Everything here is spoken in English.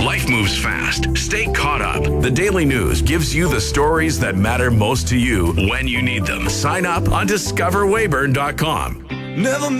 Life moves fast. Stay caught up. The Daily News gives you the stories that matter most to you when you need them. Sign up on discoverwayburn.com. Never